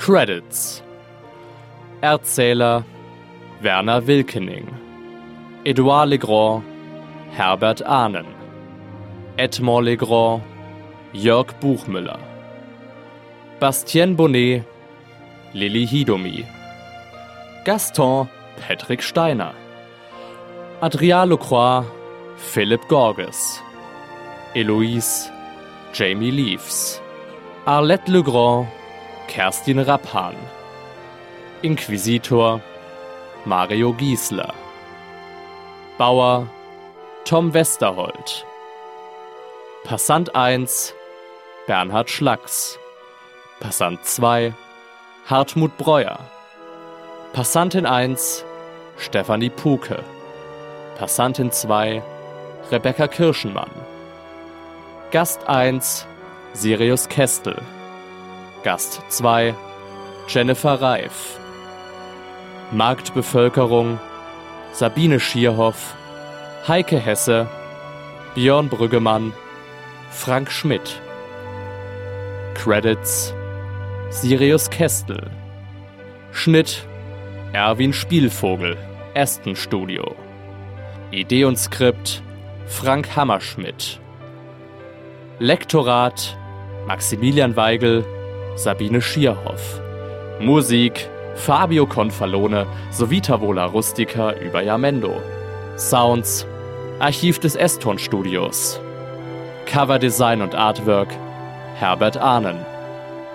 Credits: Erzähler Werner Wilkening, Edouard Legrand, Herbert Ahnen, Edmond Legrand, Jörg Buchmüller, Bastien Bonnet, Lilly Hidomi, Gaston Patrick Steiner, Adrien Lecroix, Philipp Gorges, Eloise Jamie Leaves, Arlette Legrand, Kerstin Rappan, Inquisitor Mario Giesler, Bauer Tom Westerholt, Passant 1 Bernhard Schlacks, Passant 2 Hartmut Breuer, Passantin 1 Stefanie Puke, Passantin 2 Rebecca Kirschenmann, Gast 1 Sirius Kestel, Gast 2 Jennifer Reif, Marktbevölkerung Sabine Schierhoff, Heike Hesse, Björn Brüggemann, Frank Schmidt. Credits: Sirius Kestel, Schnitt Erwin Spielvogel, Aston Studio, Idee und Skript Frank Hammerschmidt, Lektorat Maximilian Weigel, Sabine Schierhoff, Musik Fabio Confalone sowie Tavola Rustica über Jamendo, Sounds Archiv des S-Ton Studios, Coverdesign und Artwork Herbert Ahnen.